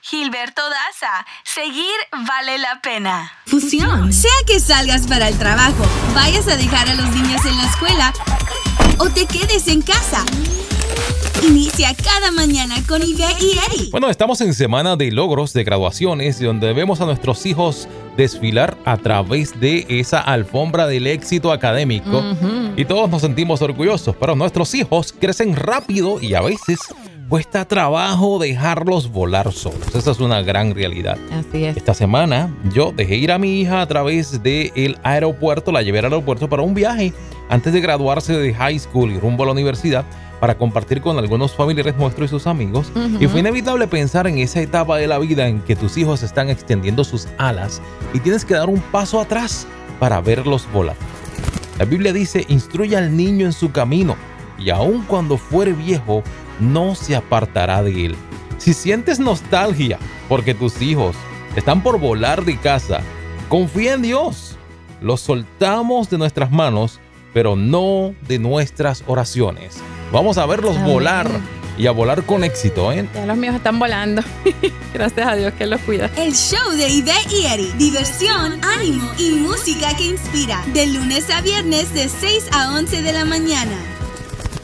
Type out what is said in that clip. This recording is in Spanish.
Gilberto Daza, seguir vale la pena. Fusión. Sea que salgas para el trabajo, vayas a dejar a los niños en la escuela o te quedes en casa. Inicia cada mañana con Yvette y Eddie. Bueno, estamos en semana de logros, de graduaciones, donde vemos a nuestros hijos desfilar a través de esa alfombra del éxito académico. Y todos nos sentimos orgullosos, pero nuestros hijos crecen rápido y a veces cuesta trabajo dejarlos volar solos. Esa es una gran realidad. Así es. Esta semana yo dejé ir a mi hija a través del aeropuerto, la llevé al aeropuerto para un viaje antes de graduarse de high school y rumbo a la universidad, para compartir con algunos familiares nuestros y sus amigos. Y fue inevitable pensar en esa etapa de la vida en que tus hijos están extendiendo sus alas y tienes que dar un paso atrás para verlos volar. La Biblia dice: instruye al niño en su camino y aun cuando fuere viejo no se apartará de él. Si sientes nostalgia porque tus hijos están por volar de casa, confía en Dios. Los soltamos de nuestras manos, pero no de nuestras oraciones. Vamos a verlos volar y a volar con éxito, ¿eh? Ya los míos están volando. Gracias a Dios que los cuida. El show de Yvette y Eddie. Diversión, ánimo y música que inspira. De lunes a viernes de 6 a 11 de la mañana.